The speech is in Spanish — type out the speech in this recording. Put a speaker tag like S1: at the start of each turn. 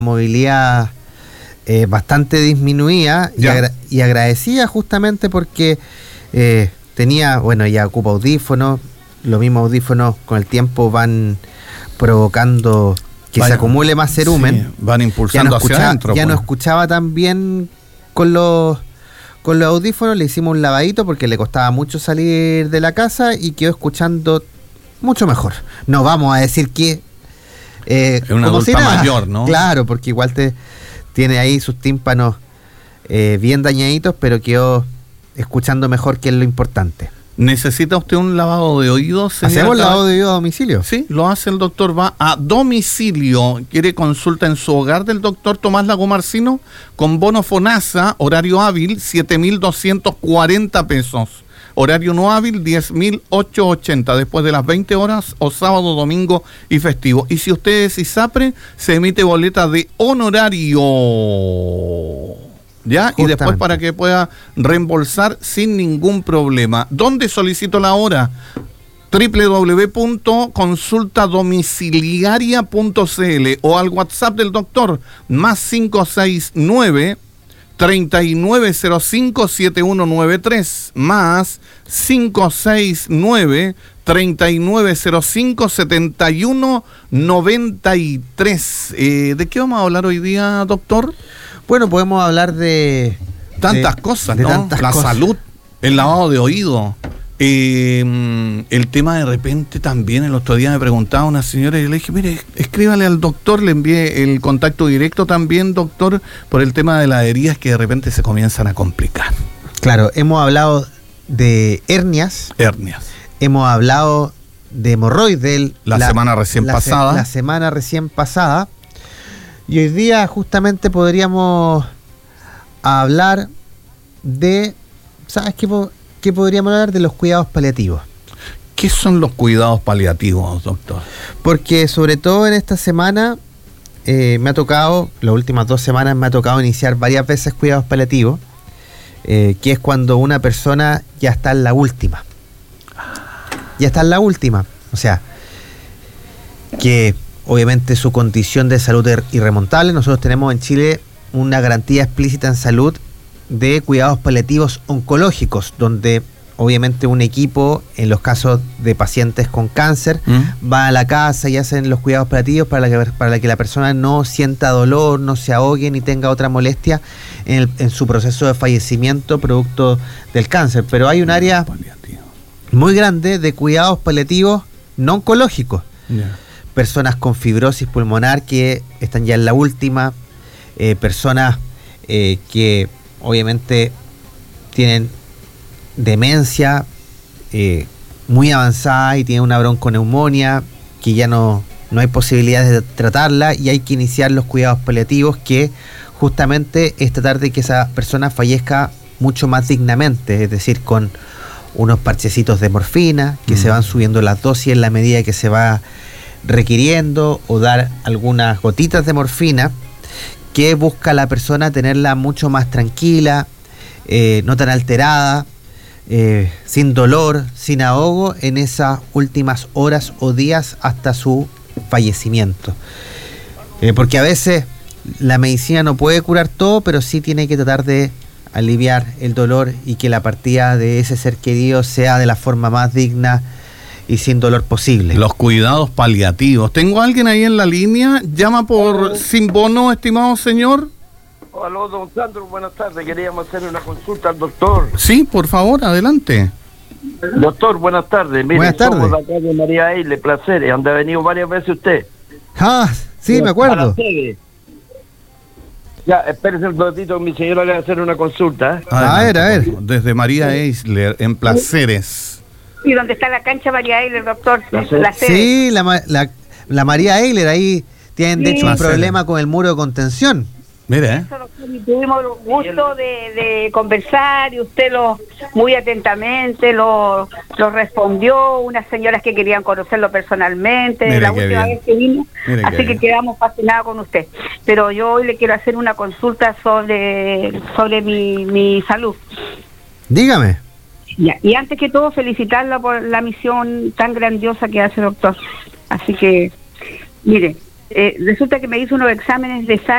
S1: movilidad bastante disminuida y agradecida justamente porque tenía, bueno, ya ocupa audífonos, los mismos audífonos con el tiempo van provocando que se acumule más cerumen.
S2: Sí, van impulsando hacia adentro.
S1: Ya no escuchaba tan bien con los audífonos, le hicimos un lavadito porque le costaba mucho salir de la casa y quedó escuchando mucho mejor. No vamos a decir que
S2: es una adulta mayor, ¿no?
S1: Claro, porque igual tiene ahí sus tímpanos bien dañaditos, pero quedó escuchando mejor, que es lo importante.
S2: ¿Necesita usted un lavado de oídos, señora?
S1: ¿Hacemos lavado de oídos a domicilio?
S2: Sí, lo hace el doctor, va a domicilio. ¿Quiere consulta en su hogar del doctor Tomás Lago Marcino? Con bono FONASA, horario hábil, 7.240 pesos. Horario no hábil, 10.880, después de las 20 horas o sábado, domingo y festivo. Y si usted es ISAPRE, se emite boleta de honorario. ¿Ya? Justamente. Y después para que pueda reembolsar sin ningún problema. ¿Dónde solicito la hora? www.consultadomiciliaria.cl o al WhatsApp del doctor, más 569 3905-7193, más 569-3905-7193. ¿De qué vamos a hablar hoy día, doctor?
S1: Bueno, podemos hablar de
S2: tantas cosas, ¿no? La salud, el lavado de oído, el tema de repente también. El otro día me preguntaba una señora y le dije, mire, escríbale al doctor, le envié el contacto directo también, doctor, por el tema de las heridas que de repente se comienzan a complicar.
S1: Claro, hemos hablado de hernias. Hemos hablado de hemorroides
S2: la semana recién
S1: pasada. Y hoy día justamente podríamos hablar de, ¿sabes qué podríamos hablar? De los cuidados paliativos.
S2: ¿Qué son los cuidados paliativos, doctor?
S1: Porque sobre todo en esta semana me ha tocado, las últimas 2 semanas me ha tocado iniciar varias veces cuidados paliativos, que es cuando una persona ya está en la última. O sea, que obviamente su condición de salud es irremontable. Nosotros tenemos en Chile una garantía explícita en salud de cuidados paliativos oncológicos, donde obviamente un equipo, en los casos de pacientes con cáncer, va a la casa y hacen los cuidados paliativos para que la persona no sienta dolor, no se ahogue ni tenga otra molestia en su proceso de fallecimiento producto del cáncer. Pero hay un área muy grande de cuidados paliativos no oncológicos. Personas con fibrosis pulmonar que están ya en la última, personas que obviamente tienen demencia muy avanzada y tienen una bronconeumonía que ya no hay posibilidades de tratarla, y hay que iniciar los cuidados paliativos, que justamente es tratar de que esa persona fallezca mucho más dignamente, es decir, con unos parchecitos de morfina que se van subiendo las dosis en la medida que se va requiriendo, o dar algunas gotitas de morfina que busca la persona tenerla mucho más tranquila, no tan alterada, sin dolor, sin ahogo en esas últimas horas o días hasta su fallecimiento. Porque a veces la medicina no puede curar todo, pero sí tiene que tratar de aliviar el dolor y que la partida de ese ser querido sea de la forma más digna y sin dolor posible.
S2: Los cuidados paliativos. ¿Tengo a alguien ahí en la línea? Llama por sin bono, estimado señor.
S3: Aló, don Sandro, buenas tardes. Queríamos hacer una consulta al doctor.
S2: Sí, por favor, adelante.
S3: Doctor, buenas tardes. Mire,
S1: buenas tardes.
S3: Somos la calle María Eile, Placeres, donde ha venido varias veces usted.
S1: Ah, sí, me acuerdo.
S3: Ya, espérese un ratito, mi señora le va a hacer una consulta.
S1: A ver.
S2: Desde María Eisler, en Placeres.
S4: ¿Y dónde está la cancha María Eiler, doctor?
S3: La
S4: sede.
S1: Sí, la María Eiler, ahí tienen de hecho un problema con el muro de contención.
S2: Mire,
S4: Tuvimos el gusto de conversar, y usted muy atentamente lo respondió. Unas señoras que querían conocerlo personalmente,
S2: mire,
S4: la última vez que vino,
S2: mire,
S4: así que quedamos fascinados con usted. Pero yo hoy le quiero hacer una consulta sobre mi salud.
S1: Dígame.
S4: Ya, y antes que todo, felicitarla por la misión tan grandiosa que hace, doctor. Así que, mire, resulta que me hizo unos exámenes de sangre